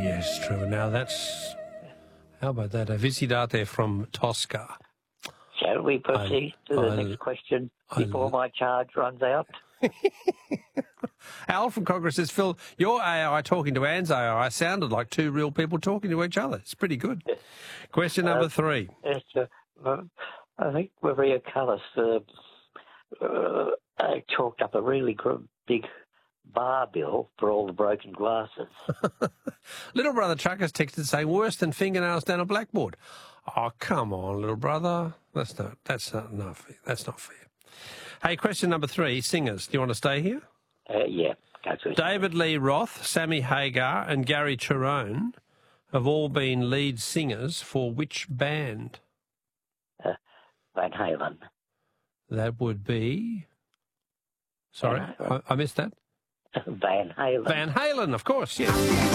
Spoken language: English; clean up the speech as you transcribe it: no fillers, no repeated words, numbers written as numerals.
yes, true. Now that's... How about that? A Visitate from Tosca. Shall we proceed to the next question before my charge runs out? Al from Congress says, Phil, your AI talking to Anne's AI sounded like two real people talking to each other. It's pretty good. Question number 3. I think Maria Callas chalked up a really big bar bill for all the broken glasses. Little brother Trucker's texted saying, worse than fingernails down a blackboard. Oh, come on, little brother. That's not enough. That's not fair. Hey, question number 3, singers. Do you want to stay here? Yeah, go to it. David Lee Roth, Sammy Hagar and Gary Cherone have all been lead singers for which band? Van Halen. That would be... Sorry, I missed that. Van Halen. Van Halen, of course, yes.